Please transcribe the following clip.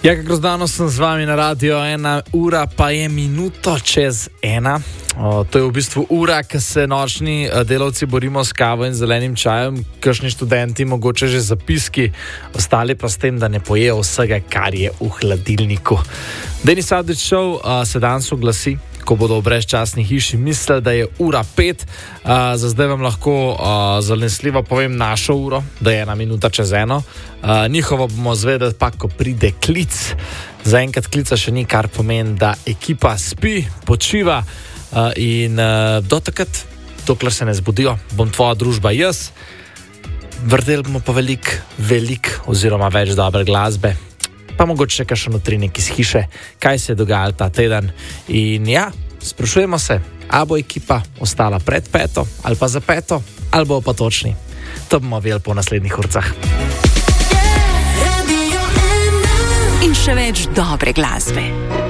Ja, kako zdano sem z vami na Radio 1, ura pa je minuto čez 1. To je v bistvu ura, ko se nočni delavci borimo s kavo in zelenim čajem, kakšni študenti mogoče že zapiski, ostali pa s tem, da ne pojejo vsega, kar je v hladilniku. Denis Avdić Show se danes oglasi, ko bodo v brezčasni hiši mislili, da je ura 5. Za zdaj vam lahko zanesljivo povem našo uro, da je 1 minuta čez 1. Njihovo bomo zvedeli pa, ko pride klic. Zaenkrat klica še ni, kar pomeni, da ekipa spi, počiva in do takrat, dokler se ne zbudijo, bom tvoja družba jaz. Vrteli bomo pa velik oziroma več dobre glasbe. Pa mogoče še kakšen utrinek iz hiše, kaj se je dogajalo ta teden. In ja, sprašujemo se, a bo ekipa ostala pred 5 ali pa za 5, ali bo pa točni. To bomo vedeli po naslednjih urcah. In še več dobre glasbe.